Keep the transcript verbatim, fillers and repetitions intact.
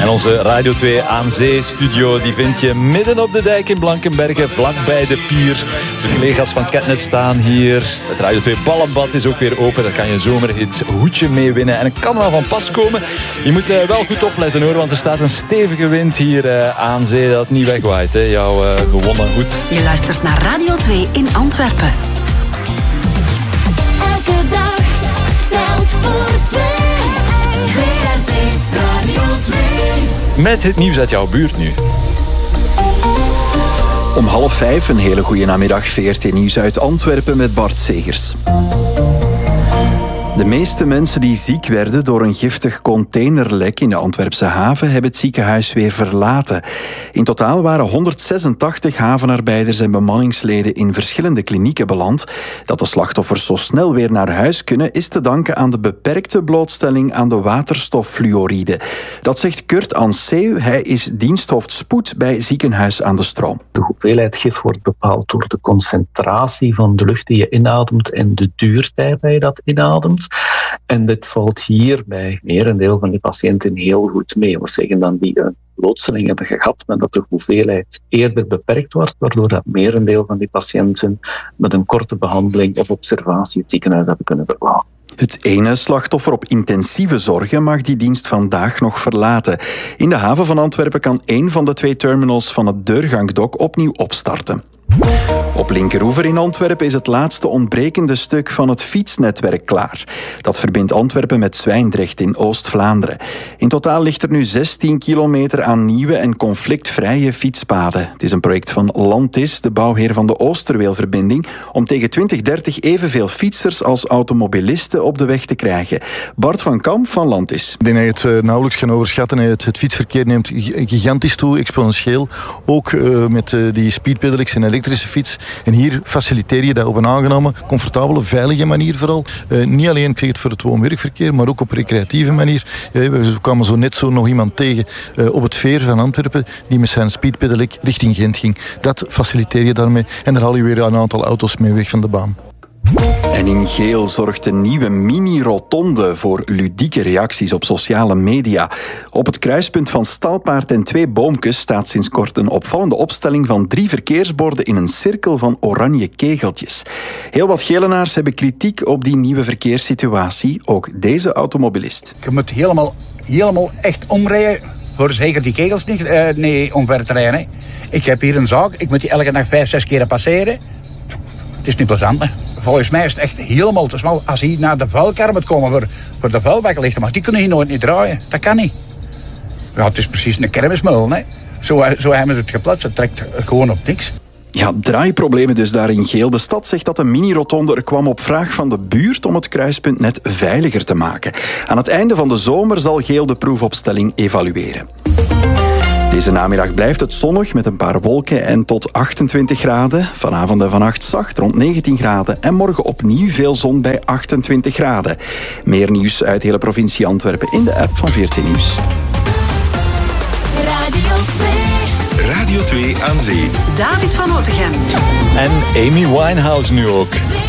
En onze Radio twee aan Zee studio die vind je midden op de dijk in Blankenberge, vlakbij de pier. De collega's van Ketnet staan hier. Het Radio twee ballenbad is ook weer open. Daar kan je zomer het hoedje mee winnen. En het kan wel van pas komen. Je moet uh, wel goed opletten hoor, want er staat een stevige wind hier uh, aan zee dat niet wegwaait. Hè. Jouw uh, gewonnen goed. Je luistert naar Radio twee in Antwerpen. Elke dag telt voor twee. V R T Radio twee. Met het nieuws uit jouw buurt nu. Om half vijf, een hele goede namiddag, V R T Nieuws uit Antwerpen met Bart Segers. De meeste mensen die ziek werden door een giftig containerlek in de Antwerpse haven hebben het ziekenhuis weer verlaten. In totaal waren honderdzesentachtig havenarbeiders en bemanningsleden in verschillende klinieken beland. Dat de slachtoffers zo snel weer naar huis kunnen is te danken aan de beperkte blootstelling aan de waterstoffluoride. Dat zegt Kurt Anseeuw, hij is diensthoofd spoed bij Ziekenhuis aan de Stroom. De hoeveelheid gif wordt bepaald door de concentratie van de lucht die je inademt en de duurtijd dat je dat inademt. En dit valt hier bij merendeel van die patiënten heel goed mee. We zeggen dan die een blootstelling hebben gehad, maar dat de hoeveelheid eerder beperkt wordt, waardoor dat merendeel van die patiënten met een korte behandeling of observatie het ziekenhuis hebben kunnen verlaten. Het ene slachtoffer op intensieve zorgen mag die dienst vandaag nog verlaten. In de haven van Antwerpen kan één van de twee terminals van het Deurgangdok opnieuw opstarten. Op Linkeroever in Antwerpen is het laatste ontbrekende stuk van het fietsnetwerk klaar. Dat verbindt Antwerpen met Zwijndrecht in Oost-Vlaanderen. In totaal ligt er nu zestien kilometer aan nieuwe en conflictvrije fietspaden. Het is een project van Lantis, de bouwheer van de Oosterweelverbinding, om tegen twintig dertig evenveel fietsers als automobilisten op de weg te krijgen. Bart van Kamp van Lantis. Ik denk dat je het uh, nauwelijks kan overschatten. Het, het fietsverkeer neemt gigantisch toe, exponentieel. Ook uh, met uh, die speedpedelecs en elektrische fiets. En hier faciliteer je dat op een aangename, comfortabele, veilige manier vooral. Uh, niet alleen ik zeg het voor het woon-werkverkeer, maar ook op recreatieve manier. Uh, we kwamen zo net zo nog iemand tegen uh, op het veer van Antwerpen die met zijn speedpedelec richting Gent ging. Dat faciliteer je daarmee en daar haal je weer een aantal auto's mee weg van de baan. En in Geel zorgt de nieuwe mini-rotonde voor ludieke reacties op sociale media. Op het kruispunt van Stalpaard en Twee Boomkes staat sinds kort een opvallende opstelling van drie verkeersborden in een cirkel van oranje kegeltjes. Heel wat Gelenaars hebben kritiek op die nieuwe verkeerssituatie, ook deze automobilist. Je moet helemaal, helemaal echt omrijden voor zeker die kegels niet, uh, nee, omver te rijden. Hè. Ik heb hier een zaak, ik moet die elke dag vijf, zes keer passeren. Het is niet plezant, hè. Volgens mij is het echt helemaal te smal. Als hij naar de vuilkar moet komen voor, voor de vuilbakken ligt, maar die kunnen hier nooit niet draaien. Dat kan niet. Ja, het is precies een kermismeul, hè. Zo, zo hebben ze het geplaatst. Het trekt gewoon op niks. Ja, draaiproblemen dus daar in Geel. De stad zegt dat de mini-rotonde er kwam op vraag van de buurt om het kruispunt net veiliger te maken. Aan het einde van de zomer zal Geel de proefopstelling evalueren. Deze namiddag blijft het zonnig met een paar wolken en tot achtentwintig graden. Vanavond en vannacht zacht rond negentien graden. En morgen opnieuw veel zon bij achtentwintig graden. Meer nieuws uit de hele provincie Antwerpen in de app van V R T Nieuws. Radio twee. Radio twee aan Zee. David van Otegem. En Amy Winehouse nu ook.